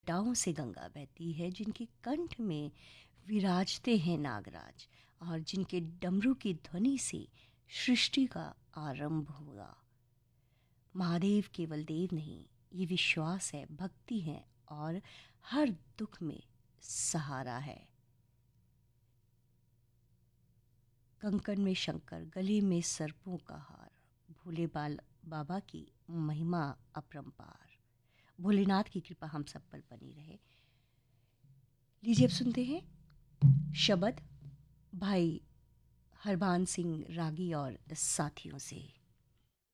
जटाओं से गंगा बहती है, जिनके कंठ में विराजते हैं नागराज और जिनके डमरू की ध्वनि से सृष्टि का आरंभ हुआ। महादेव केवल देव नहीं, ये विश्वास है, भक्ति है और हर दुख में सहारा है। कंकण में शंकर, गले में सर्पों का हार, भोले बाबा की महिमा अपरंपार। भोलेनाथ की कृपा हम सब पर बनी रहे। लीजिए अब सुनते हैं शबद भाई हरभान सिंह रागी और साथियों से।